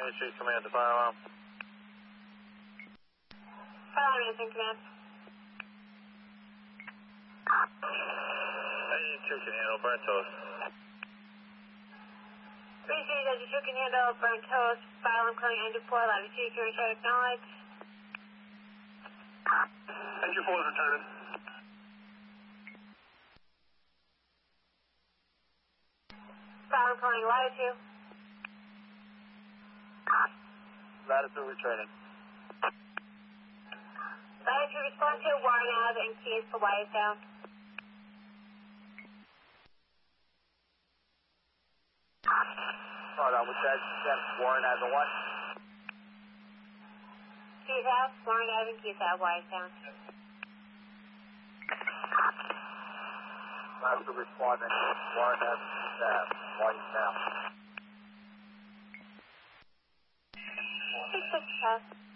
Street Command, the fire alarm. Fire alarm is in command. 92 can handle burnt toast. 3392 can handle burnt toast. Fire alarm calling engine 4, latitude, carry shot acknowledged. Engine 4 is returning. Fire alarm calling latitude. Latitude returning. Latitude respond to Warren Ave and keys for wires down. Hold on, what's that? Warren Ave and what? Keys out, Warren Ave and keys out, wires down. Latitude responding. Warren Ave, wires down. 6 6 pass.